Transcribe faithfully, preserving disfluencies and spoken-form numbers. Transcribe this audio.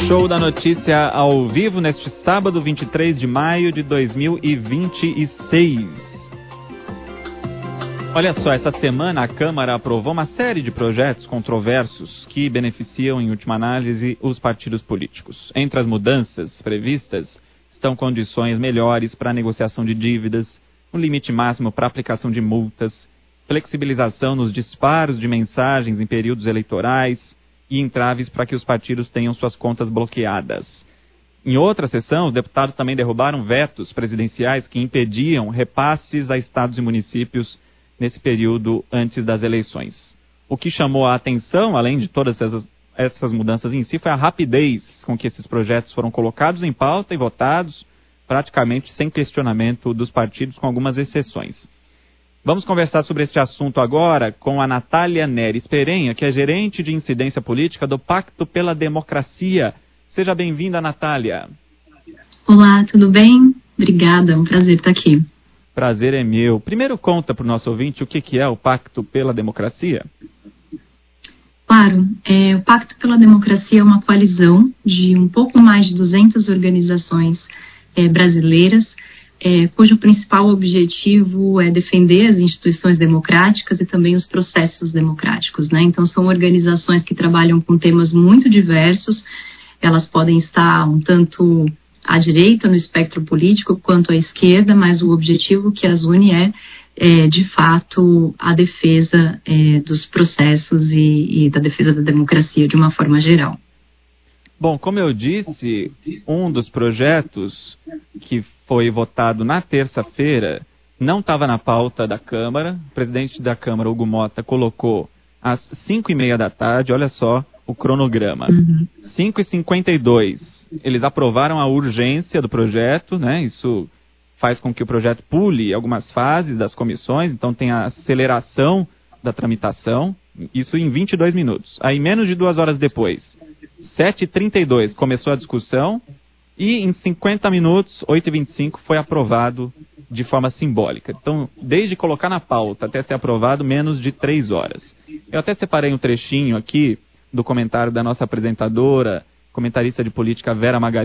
Show da Notícia ao vivo neste sábado, vinte e três de maio de dois mil e vinte e seis. Olha só, essa semana a Câmara aprovou uma série de projetos controversos que beneficiam, em última análise, os partidos políticos. Entre as mudanças previstas estão condições melhores para a negociação de dívidas, um limite máximo para a aplicação de multas, flexibilização nos disparos de mensagens em períodos eleitorais e entraves para que os partidos tenham suas contas bloqueadas. Em outra sessão, os deputados também derrubaram vetos presidenciais que impediam repasses a estados e municípios nesse período antes das eleições. O que chamou a atenção, além de todas essas, essas mudanças em si, foi a rapidez com que esses projetos foram colocados em pauta e votados, praticamente sem questionamento dos partidos, com algumas exceções. Vamos conversar sobre este assunto agora com a Natália Neres Perenha, que é gerente de incidência política do Pacto pela Democracia. Seja bem-vinda, Natália. Olá, tudo bem? Obrigada, é um prazer estar aqui. Prazer é meu. Primeiro conta para o nosso ouvinte o que, que é o Pacto pela Democracia. Claro, é, o Pacto pela Democracia é uma coalizão de um pouco mais de duzentas organizações é, brasileiras, é, cujo principal objetivo é defender as instituições democráticas e também os processos democráticos, né? Então, são organizações que trabalham com temas muito diversos, elas podem estar um tanto à direita no espectro político quanto à esquerda, mas o objetivo que as une é, é de fato, a defesa é, dos processos e, e da defesa da democracia de uma forma geral. Bom, como eu disse, um dos projetos que foi votado na terça-feira não estava na pauta da Câmara. O presidente da Câmara, Hugo Motta, colocou às cinco e meia da tarde, olha só o cronograma. Uhum. cinco e cinquenta e dois, eles aprovaram a urgência do projeto, né? Isso faz com que o projeto pule algumas fases das comissões, então tem a aceleração da tramitação, isso em vinte e dois minutos. Aí, menos de duas horas depois, sete e trinta e dois, começou a discussão e em cinquenta minutos, oito e vinte e cinco, foi aprovado de forma simbólica. Então, desde colocar na pauta até ser aprovado, menos de três horas. Eu até separei um trechinho aqui do comentário da nossa apresentadora, comentarista de política Vera Magalhães,